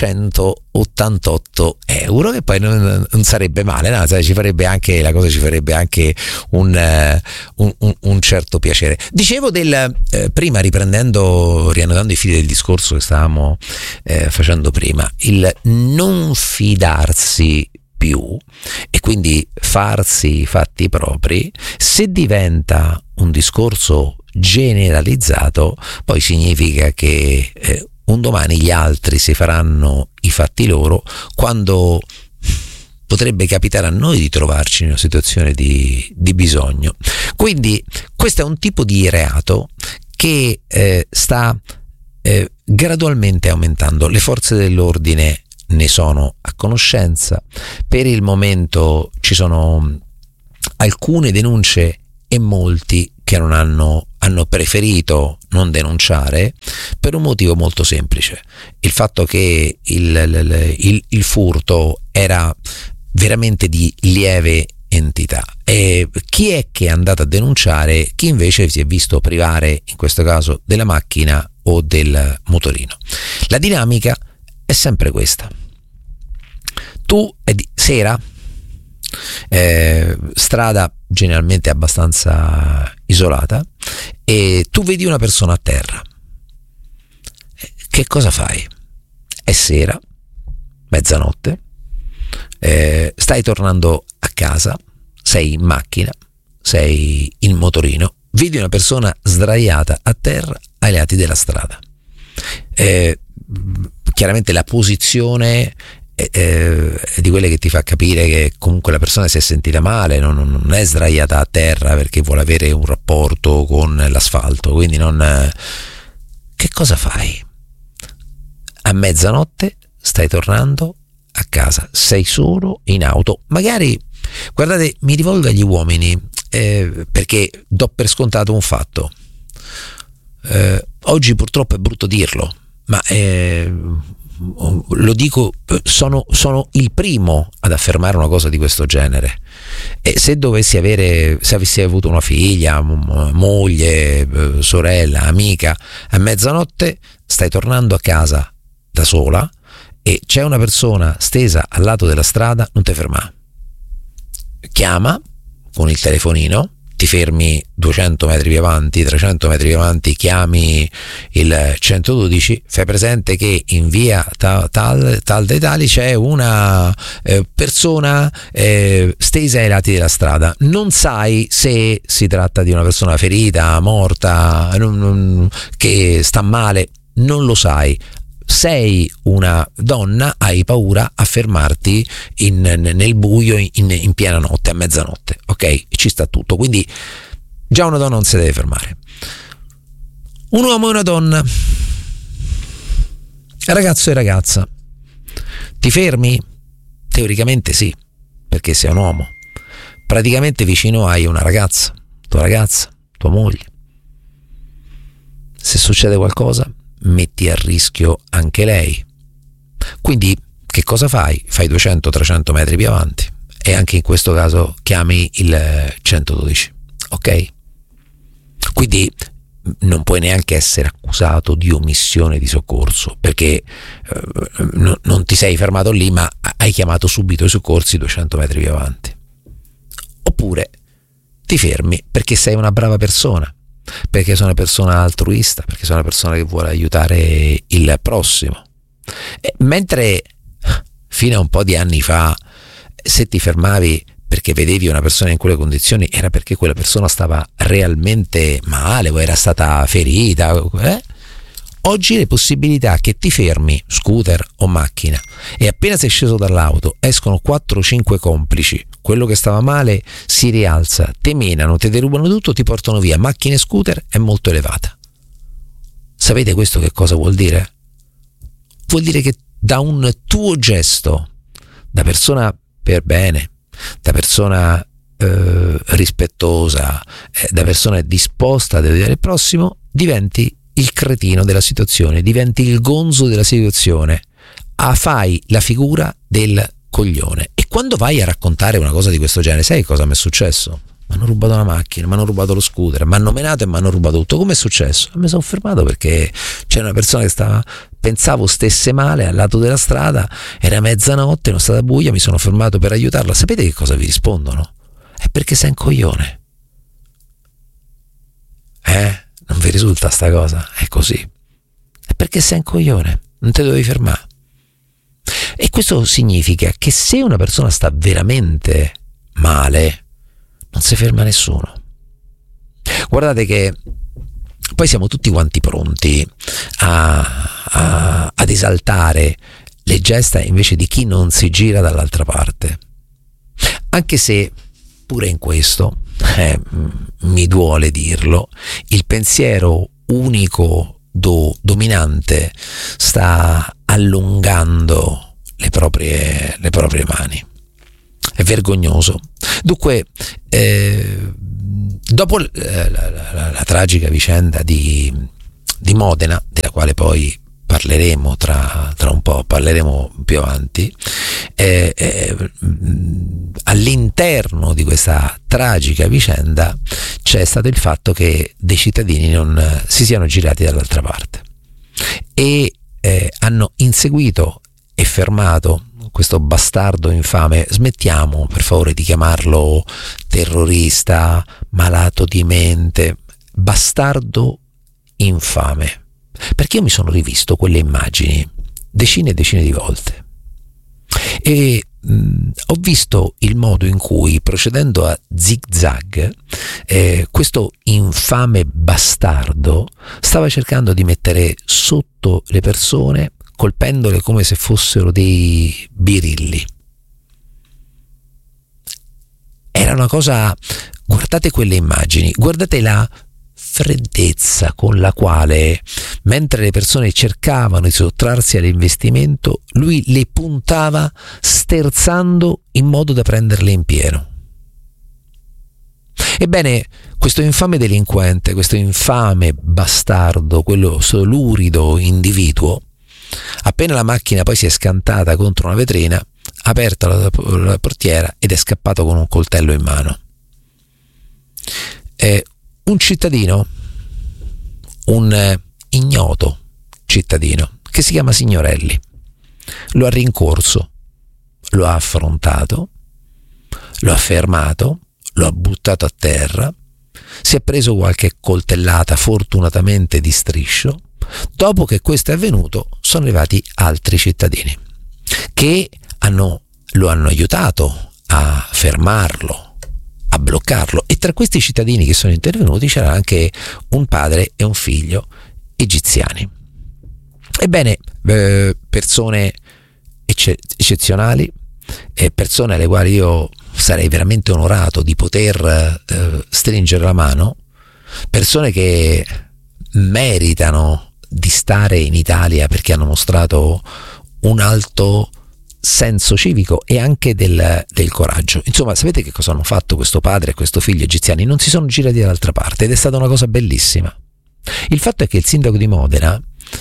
288 euro, che poi non sarebbe male, no? Ci farebbe anche la cosa, ci farebbe anche un certo piacere. Dicevo prima, riannodando i fili del discorso che stavamo facendo prima, il non fidarsi più e quindi farsi i fatti propri, se diventa un discorso generalizzato poi significa che un domani gli altri si faranno i fatti loro, quando potrebbe capitare a noi di trovarci in una situazione di bisogno. Quindi questo è un tipo di reato che sta gradualmente aumentando. Le forze dell'ordine ne sono a conoscenza. Per il momento ci sono alcune denunce e molti che non hanno preferito non denunciare per un motivo molto semplice: il fatto che il furto era veramente di lieve entità. E chi è che è andato a denunciare? Chi invece si è visto privare, in questo caso, della macchina o del motorino. La dinamica è sempre questa: tu sera, strada generalmente abbastanza isolata, e tu vedi una persona a terra. Che cosa fai? È sera, mezzanotte, stai tornando a casa, sei in macchina, sei in motorino, vedi una persona sdraiata a terra ai lati della strada. Chiaramente la posizione è di quelle che ti fa capire che comunque la persona si è sentita male, non è sdraiata a terra perché vuole avere un rapporto con l'asfalto. Quindi che cosa fai? A mezzanotte stai tornando a casa, sei solo in auto, magari, guardate, mi rivolgo agli uomini perché do per scontato un fatto. Oggi purtroppo è brutto dirlo, ma lo dico, sono il primo ad affermare una cosa di questo genere. E se avessi avuto una figlia, moglie, sorella, amica, a mezzanotte stai tornando a casa da sola e c'è una persona stesa al lato della strada, non ti ferma. Chiama con il telefonino, ti fermi 200 metri più avanti, 300 metri più avanti, chiami il 112, fai presente che in via tal dei tali c'è una persona stesa ai lati della strada. Non sai se si tratta di una persona ferita, morta, che sta male, non lo sai. Sei una donna, hai paura a fermarti nel buio in piena notte, a mezzanotte, ok? Ci sta tutto. Quindi già una donna non si deve fermare. Un uomo e una donna, ragazzo e ragazza, ti fermi? Teoricamente sì, perché sei un uomo. Praticamente vicino hai una ragazza, tua moglie. Se succede qualcosa, metti a rischio anche lei. Quindi che cosa fai? Fai 200-300 metri più avanti e anche in questo caso chiami il 112, ok? Quindi non puoi neanche essere accusato di omissione di soccorso, perché non ti sei fermato lì, ma hai chiamato subito i soccorsi 200 metri più avanti. Oppure ti fermi perché sei una brava persona, perché sei una persona altruista, perché sei una persona che vuole aiutare il prossimo. Mentre fino a un po' di anni fa, se ti fermavi perché vedevi una persona in quelle condizioni, era perché quella persona stava realmente male o era stata ferita. Oggi le possibilità che ti fermi, scooter o macchina, e appena sei sceso dall'auto escono 4-5 complici, quello che stava male si rialza, te menano, te derubano tutto, ti portano via, macchine e scooter, è molto elevata. Sapete questo che cosa vuol dire? Vuol dire che da un tuo gesto, da persona per bene, da persona rispettosa, da persona disposta ad aiutare il prossimo, diventi il cretino della situazione, diventi il gonzo della situazione, fai la figura del coglione. E quando vai a raccontare una cosa di questo genere, sai cosa mi è successo? Mi hanno rubato la macchina, mi hanno rubato lo scooter, mi hanno menato e mi hanno rubato tutto. Come è successo? Mi sono fermato perché c'era una persona che pensavo stesse male al lato della strada, era mezzanotte, non stata buia, mi sono fermato per aiutarla. Sapete che cosa vi rispondono? È perché sei un coglione. Non vi risulta sta cosa? È così. È perché sei un coglione, non te dovevi fermare. E questo significa che se una persona sta veramente male, non si ferma nessuno. Guardate che poi siamo tutti quanti pronti ad esaltare le gesta invece di chi non si gira dall'altra parte, anche se pure in questo mi duole dirlo, il pensiero unico dominante sta allungando le proprie mani. È vergognoso. Dunque, dopo la tragica vicenda di Modena, della quale poi parleremo tra un po', parleremo più avanti, all'interno di questa tragica vicenda c'è stato il fatto che dei cittadini non si siano girati dall'altra parte e hanno inseguito e fermato questo bastardo infame. Smettiamo per favore di chiamarlo terrorista, malato di mente, bastardo infame, perché io mi sono rivisto quelle immagini decine e decine di volte e ho visto il modo in cui, procedendo a zig-zag, questo infame bastardo stava cercando di mettere sotto le persone, colpendole come se fossero dei birilli. Era una cosa, guardate quelle immagini, guardate la freddezza con la quale, mentre le persone cercavano di sottrarsi all'investimento, lui le puntava sterzando in modo da prenderle in pieno. Ebbene, questo infame delinquente, questo infame bastardo, quello lurido individuo, appena la macchina poi si è scantata contro una vetrina, ha aperto la portiera ed è scappato con un coltello in mano. Un cittadino, un ignoto cittadino che si chiama Signorelli, lo ha rincorso, lo ha affrontato, lo ha fermato, lo ha buttato a terra, si è preso qualche coltellata fortunatamente di striscio. Dopo che questo è avvenuto, sono arrivati altri cittadini che lo hanno aiutato a fermarlo, a bloccarlo, e tra questi cittadini che sono intervenuti c'era anche un padre e un figlio egiziani. Ebbene, persone eccezionali, persone alle quali io sarei veramente onorato di poter stringere la mano, persone che meritano di stare in Italia perché hanno mostrato un alto senso civico e anche del coraggio. Insomma, sapete che cosa hanno fatto questo padre e questo figlio egiziani? Non si sono girati dall'altra parte ed è stata una cosa bellissima. Il fatto è che il sindaco di Modena,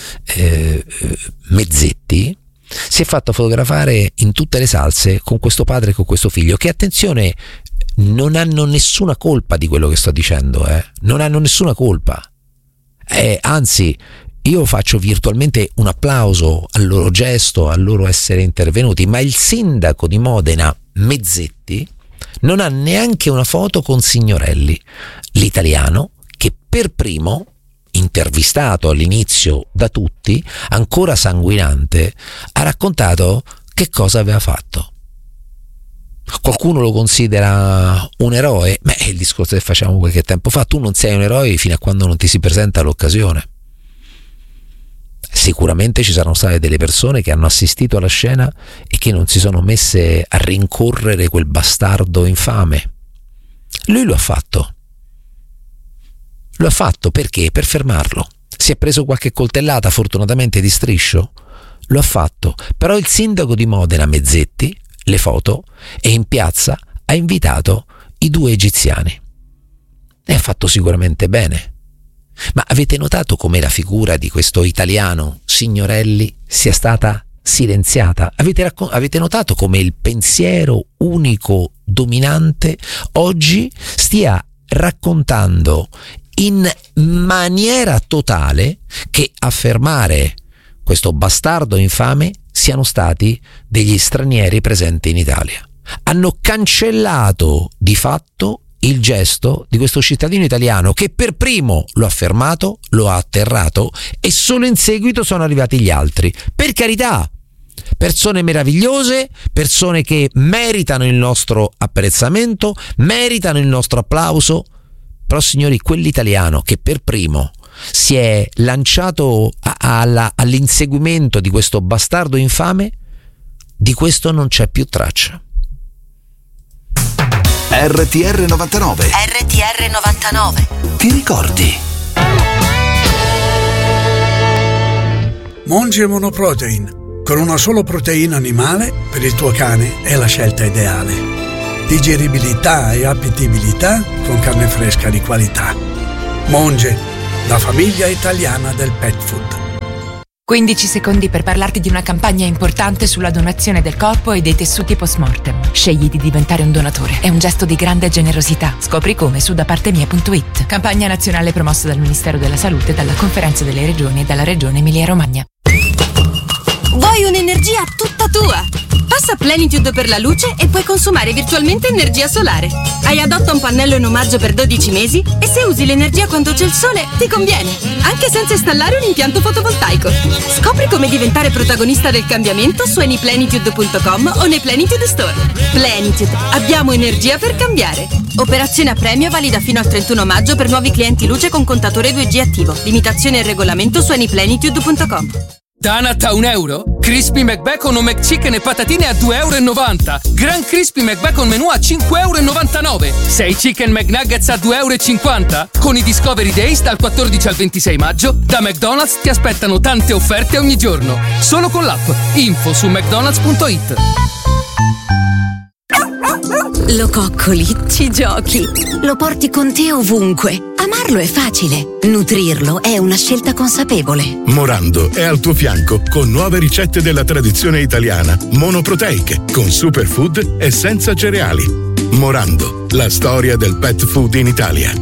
Mezzetti, si è fatto fotografare in tutte le salse con questo padre e con questo figlio, che, attenzione, non hanno nessuna colpa di quello che sto dicendo, non hanno nessuna colpa, anzi io faccio virtualmente un applauso al loro gesto, al loro essere intervenuti, ma il sindaco di Modena, Mezzetti, non ha neanche una foto con Signorelli, l'italiano che per primo, intervistato all'inizio da tutti, ancora sanguinante, ha raccontato che cosa aveva fatto. Qualcuno lo considera un eroe? Beh, è il discorso che facciamo qualche tempo fa: tu non sei un eroe fino a quando non ti si presenta l'occasione. Sicuramente ci saranno state delle persone che hanno assistito alla scena e che non si sono messe a rincorrere quel bastardo infame. Lui lo ha fatto. Lo ha fatto perché? Per fermarlo. Si è preso qualche coltellata, fortunatamente di striscio? Lo ha fatto. Però il sindaco di Modena, Mezzetti, le foto, e in piazza ha invitato i due egiziani. E ha fatto sicuramente bene. Ma avete notato come la figura di questo italiano, Signorelli, sia stata silenziata? Avete notato come il pensiero unico dominante oggi stia raccontando in maniera totale che a fermare questo bastardo infame siano stati degli stranieri presenti in Italia? Hanno cancellato di fatto il gesto di questo cittadino italiano che per primo lo ha fermato, lo ha atterrato, e solo in seguito sono arrivati gli altri. Per carità, persone meravigliose, persone che meritano il nostro apprezzamento, meritano il nostro applauso, però signori, quell'italiano che per primo si è lanciato all'inseguimento di questo bastardo infame, di questo non c'è più traccia. RTR 99. RTR 99. Ti ricordi? Monge Monoprotein. Con una sola proteina animale, per il tuo cane è la scelta ideale. Digeribilità e appetibilità con carne fresca di qualità. Monge, la famiglia italiana del pet food. 15 secondi per parlarti di una campagna importante sulla donazione del corpo e dei tessuti post-mortem. Scegli di diventare un donatore. È un gesto di grande generosità. Scopri come su dapartemia.it. Campagna nazionale promossa dal Ministero della Salute, dalla Conferenza delle Regioni e dalla Regione Emilia-Romagna. Vuoi un'energia tutta tua? Passa Plenitude per la luce e puoi consumare virtualmente energia solare. Hai adotta un pannello in omaggio per 12 mesi e se usi l'energia quando c'è il sole ti conviene, anche senza installare un impianto fotovoltaico. Scopri come diventare protagonista del cambiamento su anyplenitude.com o nei Plenitude Store. Plenitude, abbiamo energia per cambiare. Operazione a premio valida fino al 31 maggio per nuovi clienti luce con contatore 2G attivo. Limitazione e regolamento su anyplenitude.com. Donut a €1? Crispy McBacon o McChicken e patatine a €2,90. Gran Crispy McBacon menù a €5,99. 6 Chicken McNuggets a €2,50. Con i Discovery Days dal 14 al 26 maggio, da McDonald's ti aspettano tante offerte ogni giorno. Solo con l'app. Info su mcdonalds.it. Lo coccoli, ci giochi, lo porti con te ovunque. Amarlo è facile, nutrirlo è una scelta consapevole. Morando è al tuo fianco con nuove ricette della tradizione italiana, monoproteiche, con superfood e senza cereali. Morando, la storia del pet food in Italia.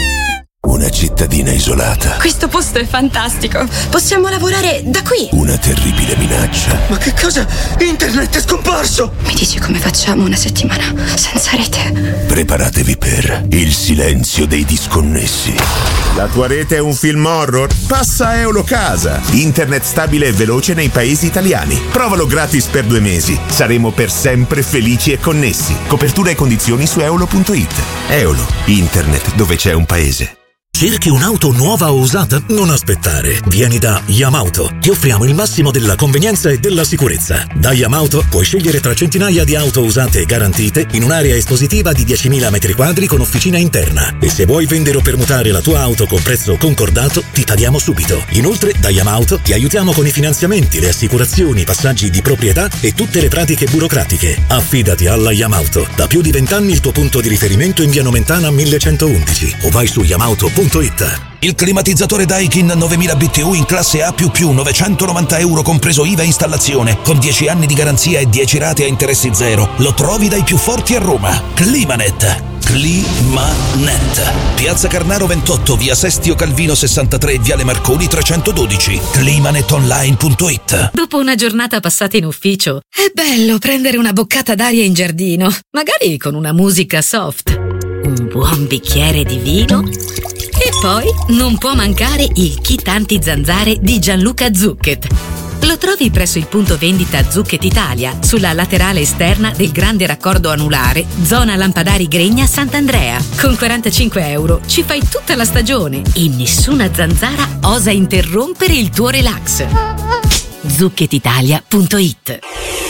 Una cittadina isolata. Questo posto è fantastico. Possiamo lavorare da qui. Una terribile minaccia. Ma che cosa? Internet è scomparso! Mi dici come facciamo una settimana senza rete? Preparatevi per il silenzio dei disconnessi. La tua rete è un film horror? Passa a Eulocasa. Internet stabile e veloce nei paesi italiani. Provalo gratis per 2 mesi. Saremo per sempre felici e connessi. Copertura e condizioni su eulo.it. Eolo, internet dove c'è un paese. Cerchi un'auto nuova o usata? Non aspettare. Vieni da Yamauto. Ti offriamo il massimo della convenienza e della sicurezza. Da Yamauto puoi scegliere tra centinaia di auto usate e garantite in un'area espositiva di 10.000 metri quadri con officina interna. E se vuoi vendere o permutare la tua auto con prezzo concordato, ti tagliamo subito. Inoltre, da Yamauto ti aiutiamo con i finanziamenti, le assicurazioni, i passaggi di proprietà e tutte le pratiche burocratiche. Affidati alla Yamauto. Da più di 20 anni il tuo punto di riferimento in via Nomentana 1111 o vai su yamauto.it. Il climatizzatore Daikin 9000 BTU in classe A++, €990 compreso IVA e installazione, con 10 anni di garanzia e 10 rate a interessi zero. Lo trovi dai più forti a Roma. Climanet. Climanet. Piazza Carnaro 28, via Sestio Calvino 63, viale Marconi 312. Climanetonline.it. Dopo una giornata passata in ufficio, è bello prendere una boccata d'aria in giardino, magari con una musica soft, un buon bicchiere di vino. E poi non può mancare il kit anti-zanzare di Gianluca Zucchet. Lo trovi presso il punto vendita Zucchet Italia, sulla laterale esterna del grande raccordo anulare, zona Lampadari Gregna Sant'Andrea. Con €45 ci fai tutta la stagione e nessuna zanzara osa interrompere il tuo relax. Zucchetitalia.it.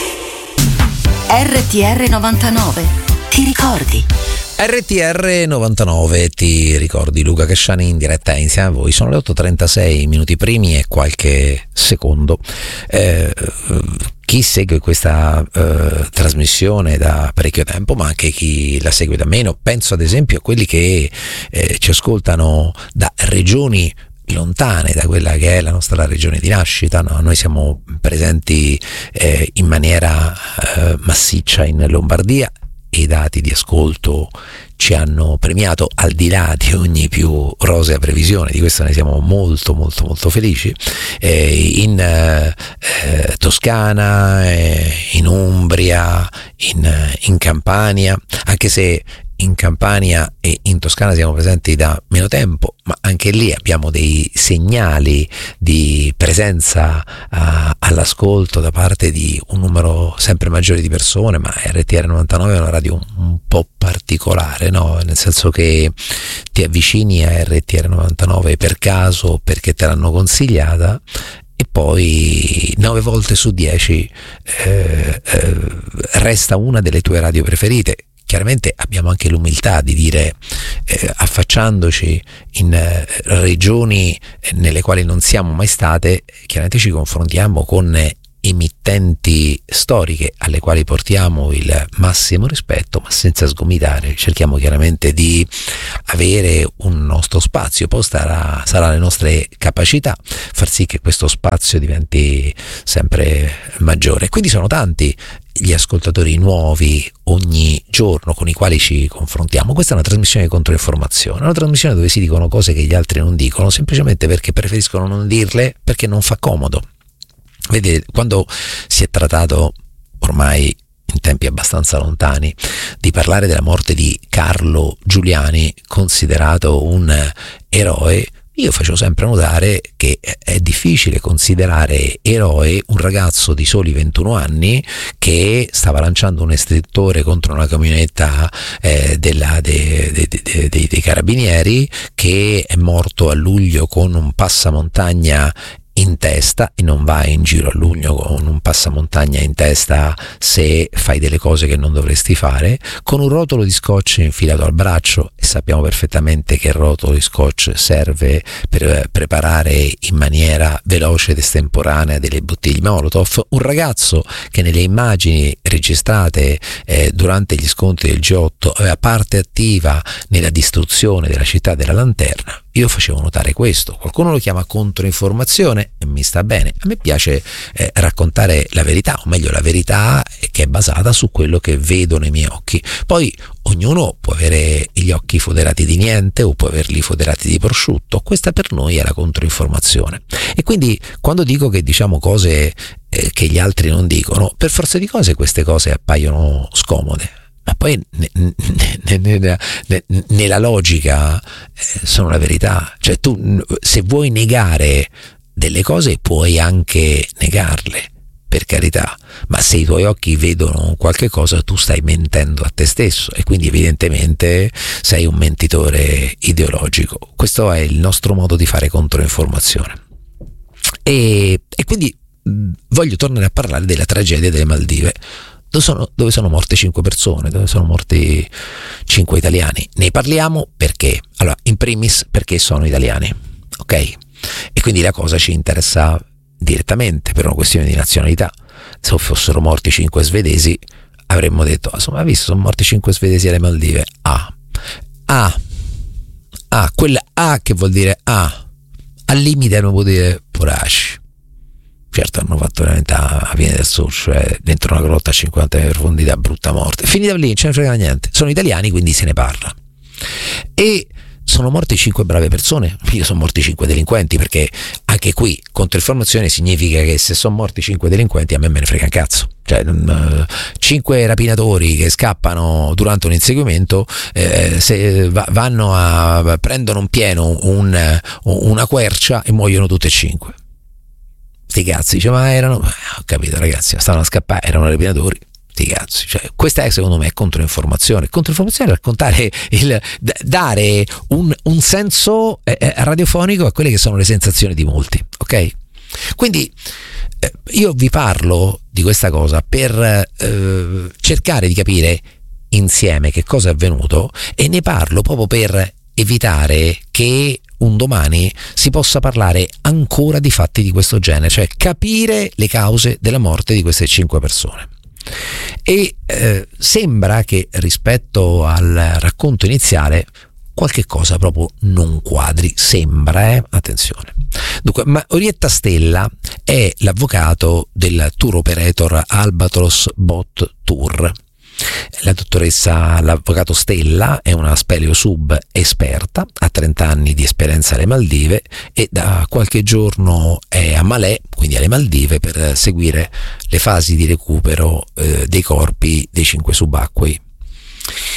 RTR 99. Ti ricordi? RTR 99, ti ricordi? Luca Casciani in diretta insieme a voi. Sono le 8:36 minuti primi e qualche secondo. Chi segue questa trasmissione da parecchio tempo, ma anche chi la segue da meno, penso ad esempio a quelli che ci ascoltano da regioni lontane da quella che è la nostra regione di nascita, no? Noi siamo presenti in maniera massiccia in Lombardia. I dati di ascolto ci hanno premiato, al di là di ogni più rosea previsione, di questo ne siamo molto molto molto felici, in Toscana, in Umbria, in Campania, anche se in Campania e in Toscana siamo presenti da meno tempo, ma anche lì abbiamo dei segnali di presenza all'ascolto da parte di un numero sempre maggiore di persone, ma RTR 99 è una radio un po' particolare, no? Nel senso che ti avvicini a RTR 99 per caso, perché te l'hanno consigliata, e poi 9 volte su 10 resta una delle tue radio preferite. Chiaramente abbiamo anche l'umiltà di dire, affacciandoci in regioni nelle quali non siamo mai state, chiaramente ci confrontiamo con emittenti storiche alle quali portiamo il massimo rispetto, ma senza sgomitare. Cerchiamo chiaramente di avere un nostro spazio, poi sarà le nostre capacità far sì che questo spazio diventi sempre maggiore. Quindi sono tanti gli ascoltatori nuovi ogni giorno con i quali ci confrontiamo. Questa è una trasmissione di controinformazione, una trasmissione dove si dicono cose che gli altri non dicono, semplicemente perché preferiscono non dirle, perché non fa comodo. Vedete, quando si è trattato ormai in tempi abbastanza lontani di parlare della morte di Carlo Giuliani, considerato un eroe, io facevo sempre notare che è difficile considerare eroe un ragazzo di soli 21 anni che stava lanciando un estintore contro una camionetta dei carabinieri, che è morto a luglio con un passamontagna in testa, e non vai in giro a luglio con un passamontagna in testa se fai delle cose che non dovresti fare, con un rotolo di scotch infilato al braccio, e sappiamo perfettamente che il rotolo di scotch serve per preparare in maniera veloce ed estemporanea delle bottiglie Molotov. Un ragazzo che nelle immagini registrate durante gli scontri del G8 aveva parte attiva nella distruzione della città della Lanterna. Io facevo notare questo. Qualcuno lo chiama controinformazione e mi sta bene. A me piace raccontare la verità, o meglio la verità che è basata su quello che vedo nei miei occhi. Poi ognuno può avere gli occhi foderati di niente o può averli foderati di prosciutto. Questa per noi è la controinformazione. E quindi quando dico che diciamo cose che gli altri non dicono, per forza di cose queste cose appaiono scomode. Ma poi nella logica sono la verità. Cioè tu, se vuoi negare delle cose, puoi anche negarle, per carità, ma se i tuoi occhi vedono qualche cosa, tu stai mentendo a te stesso, e quindi evidentemente sei un mentitore ideologico. Questo è il nostro modo di fare controinformazione. E quindi voglio tornare a parlare della tragedia delle Maldive, dove sono morte 5 persone, dove sono morti 5 italiani. Ne parliamo perché? Allora, in primis perché sono italiani, ok? E quindi la cosa ci interessa direttamente per una questione di nazionalità. Se fossero morti 5 svedesi avremmo detto, insomma, visto, sono morti 5 svedesi alle Maldive. Quella A che vuol dire al limite non vuol dire porasci. Certo, hanno fatto veramente a fine del Sud, cioè dentro una grotta a 50 metri di profondità, brutta morte. Finita lì, non ce ne frega niente. Sono italiani, quindi se ne parla. E sono morte 5 brave persone, io sono morti 5 delinquenti, perché anche qui controinformazione significa che se sono morti 5 delinquenti a me ne frega un cazzo. Cioè 5 rapinatori che scappano durante un inseguimento, se prendono un pieno una quercia e muoiono tutte e 5. Sti cazzi, dice, ma erano, ho capito ragazzi, stavano a scappare, erano rapinatori, sti cazzi. Cioè, questa è secondo me controinformazione. Controinformazione è raccontare, dare un senso radiofonico a quelle che sono le sensazioni di molti, ok? Quindi io vi parlo di questa cosa per cercare di capire insieme che cosa è avvenuto, e ne parlo proprio per evitare che un domani si possa parlare ancora di fatti di questo genere, cioè capire le cause della morte di queste 5 persone. E sembra che rispetto al racconto iniziale qualche cosa proprio non quadri, sembra, attenzione. Dunque, Orietta Stella è l'avvocato del tour operator Albatros Boat Tour. La dottoressa, l'avvocato Stella, è una speleosub esperta, ha 30 anni di esperienza alle Maldive e da qualche giorno è a Malé, quindi alle Maldive, per seguire le fasi di recupero dei corpi dei 5 subacquei.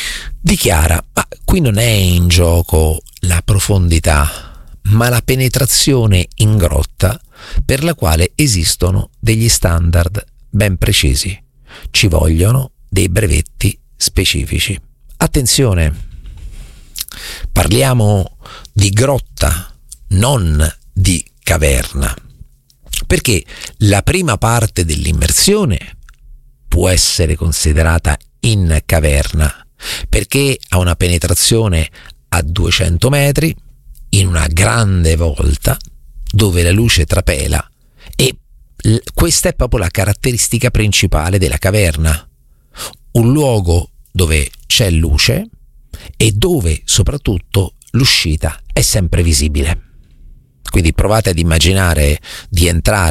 dichiara: ma qui non è in gioco la profondità, ma la penetrazione in grotta, per la quale esistono degli standard ben precisi. Ci vogliono dei brevetti specifici. Attenzione, parliamo di grotta, non di caverna, perché la prima parte dell'immersione può essere considerata in caverna, perché ha una penetrazione a 200 metri in una grande volta dove la luce trapela, e questa è proprio la caratteristica principale della caverna: un luogo dove c'è luce e dove soprattutto l'uscita è sempre visibile. Quindi provate ad immaginare di entrare